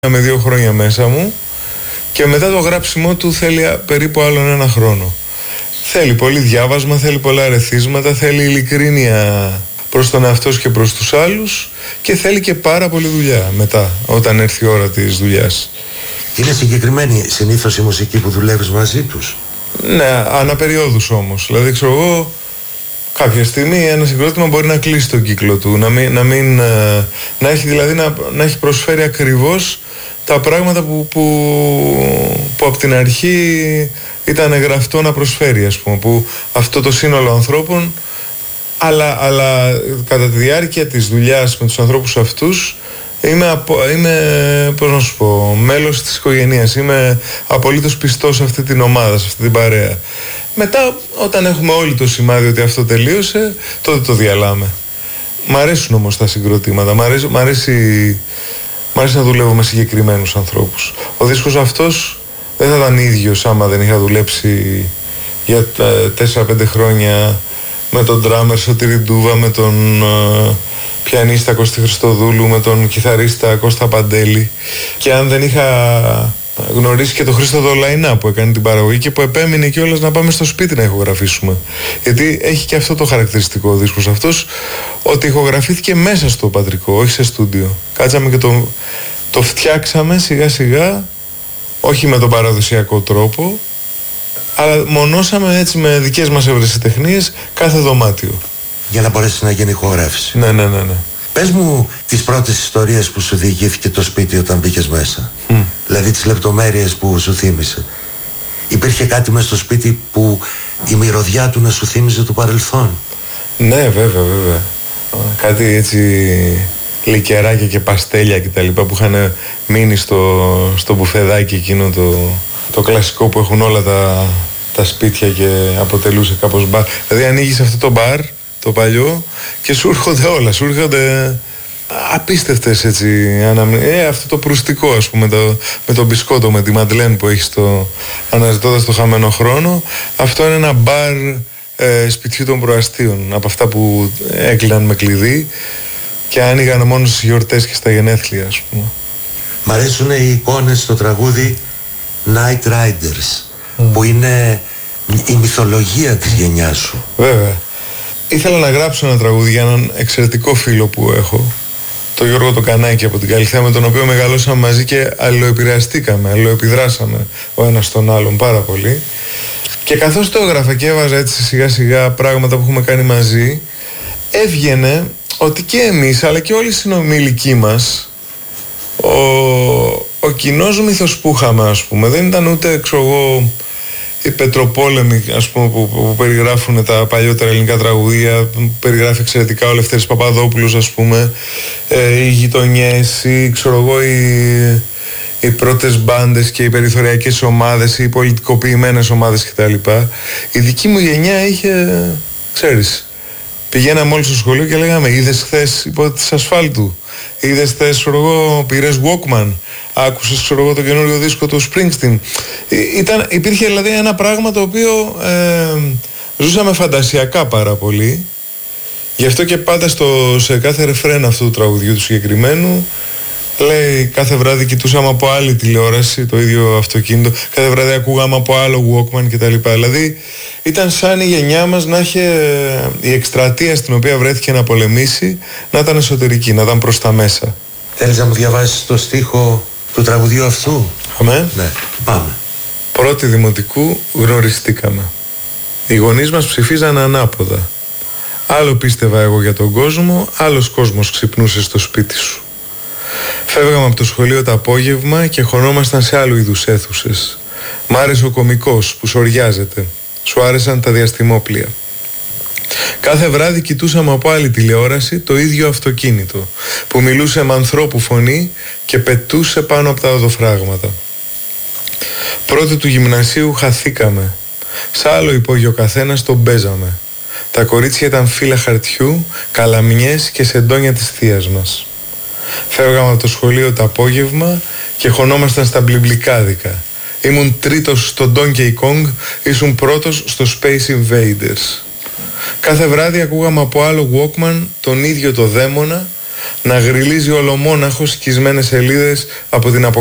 με 2 χρόνια μέσα μου και μετά το γράψιμό του θέλει περίπου άλλον 1 χρόνο. Θέλει πολύ διάβασμα, θέλει πολλά ερεθίσματα, θέλει ειλικρίνεια προς τον εαυτό και προς τους άλλους και θέλει και πάρα πολύ δουλειά μετά, όταν έρθει η ώρα της δουλειάς. Είναι συγκεκριμένη συνήθως η μουσική που δουλεύεις μαζί τους? Ναι, αναπεριόδους όμως. Δηλαδή, ξέρω εγώ, κάποια στιγμή ένα συγκρότημα μπορεί να κλείσει τον κύκλο του, να έχει δηλαδή να έχει προσφέρει ακριβώς τα πράγματα που από την αρχή ήταν γραφτό να προσφέρει, ας πούμε, που αυτό το σύνολο ανθρώπων, αλλά κατά τη διάρκεια της δουλειάς με τους ανθρώπους αυτούς είμαι πώς να σου πω, μέλος της οικογένειας, είμαι απολύτως πιστός σε αυτή την ομάδα, σε αυτή την παρέα. Μετά, όταν έχουμε όλοι το σημάδι ότι αυτό τελείωσε, τότε το διαλάμε. Μ' αρέσουν όμως τα συγκροτήματα, μ' αρέσει να δουλεύω με συγκεκριμένους ανθρώπους. Ο δίσκος αυτός δεν θα ήταν ίδιος άμα δεν είχα δουλέψει για 4-5 χρόνια με τον ντράμερ Σωτήρη Ντούβα, με τον πιανίστα Κώστη Χριστοδούλου, με τον κιθαρίστα Κώστα Παντέλη, και αν δεν είχα γνωρίσει και τον Χρήστο Δολαϊνά που έκανε την παραγωγή και που επέμεινε κιόλας να πάμε στο σπίτι να ηχογραφήσουμε. Γιατί έχει και αυτό το χαρακτηριστικό ο δίσκος αυτός, ότι ηχογραφήθηκε μέσα στο πατρικό, όχι σε στούντιο. Κάτσαμε και το φτιάξαμε σιγά σιγά, όχι με τον παραδοσιακό τρόπο, αλλά μονώσαμε έτσι με δικές μας ευρεσιτεχνίες κάθε δωμάτιο. Για να μπορέσει να γίνει ηχογράφηση. Ναι. Πες μου τις πρώτες ιστορίες που σου διηγήθηκε το σπίτι όταν μπήκες μέσα. Δηλαδή τις λεπτομέρειες που σου θύμισε. Υπήρχε κάτι μες στο σπίτι που η μυρωδιά του να σου θύμιζε το παρελθόν? Ναι, βέβαια. Κάτι έτσι λικεράκια και παστέλια και τα λοιπά που είχαν μείνει στο μπουφεδάκι εκείνο το κλασικό που έχουν όλα τα σπίτια και αποτελούσε κάπως μπαρ. Δηλαδή ανοίγεις αυτό το μπαρ, το παλιό, και σου έρχονται όλα, σου έρχονται απίστευτες έτσι αυτό το προυστικό, ας πούμε, με το μπισκότο, με τη μαντλέν που έχει αναζητώντας το χαμένο χρόνο. Αυτό είναι ένα μπαρ σπιτιού των προαστίων, από αυτά που έκλειναν με κλειδί και άνοιγαν μόνο στις γιορτές και στα γενέθλια, ας πούμε. Μ' αρέσουν οι εικόνες στο τραγούδι Night Riders, που είναι η μυθολογία της γενιάς σου. Βέβαια. Ήθελα να γράψω ένα τραγούδι για έναν εξαιρετικό φίλο που έχω, τον Γιώργο το Κανάκη από την Καλυθέα, με τον οποίο μεγαλώσαμε μαζί και αλληλοεπηρεαστήκαμε, αλληλοεπιδράσαμε ο ένας στον άλλον πάρα πολύ. Και καθώς το έγραφα και έβαζα έτσι σιγά σιγά πράγματα που έχουμε κάνει μαζί, έβγαινε ότι και εμείς αλλά και όλοι οι συνομιλικοί μας, ο κοινός μύθος που είχαμε, ας πούμε, δεν ήταν ούτε, ξέρω εγώ, οι πετροπόλεμοι, ας πούμε, που περιγράφουν τα παλιότερα ελληνικά τραγουδία, που περιγράφει εξαιρετικά ο Λευτέρης Παπαδόπουλος, ας πούμε, οι γειτονιές, ή ξέρω εγώ, οι πρώτες μπάντες και οι περιθωριακές ομάδες, οι πολιτικοποιημένες ομάδες κτλ. Η δική μου γενιά είχε, ξέρεις, πηγαίναμε όλοι στο σχολείο και λέγαμε, είδες χθες υπότιτλοι ασφάλτου, είδες χθες, ξέρω εγώ, πήρες Walkman, άκουσες, ξέρω εγώ, το καινούριο δίσκο του Springsteen. Υπήρχε δηλαδή ένα πράγμα το οποίο ζούσαμε φαντασιακά πάρα πολύ. Γι' αυτό και πάντα σε κάθε ρεφρέν αυτού του τραγουδιού του συγκεκριμένου λέει, κάθε βράδυ κοιτούσαμε από άλλη τηλεόραση το ίδιο αυτοκίνητο, κάθε βράδυ ακούγαμε από άλλο Walkman κτλ. Δηλαδή ήταν σαν η γενιά μας να είχε η εκστρατεία στην οποία βρέθηκε να πολεμήσει να ήταν εσωτερική, να ήταν προς τα μέσα. Θέλεις να μου διαβάσεις το στίχο του τραγουδιού αυτού? Αμέ. Ναι, πάμε. Πρώτη δημοτικού γνωριστήκαμε. Οι γονείς μας ψηφίζαν ανάποδα. Άλλο πίστευα εγώ για τον κόσμο, άλλος κόσμος ξυπνούσε στο σπίτι σου. Φεύγαμε από το σχολείο το απόγευμα και χωνόμασταν σε άλλου είδους αίθουσες. Μ' άρεσε ο κωμικός που σοριάζεται. Σου άρεσαν τα διαστημόπλια. Κάθε βράδυ κοιτούσαμε από άλλη τηλεόραση το ίδιο αυτοκίνητο που μιλούσε με ανθρώπου φωνή και πετούσε πάνω από τα οδοφράγματα. Πρώτη του γυμνασίου χαθήκαμε. Σ' άλλο υπόγειο καθένας τον παίζαμε. Τα κορίτσια ήταν φύλλα χαρτιού, καλαμιές και σεντόνια της θείας μας. Φεύγαμε από το σχολείο το απόγευμα και χωνόμασταν στα μπλιμπλικάδικα. Ήμουν τρίτος στο Donkey Kong, ήσουν πρώτος στο Space Invaders. Κάθε βράδυ ακούγαμε από άλλο Walkman τον ίδιο το δαίμονα να γριλίζει ολομόναχο σκισμένες σελίδες από την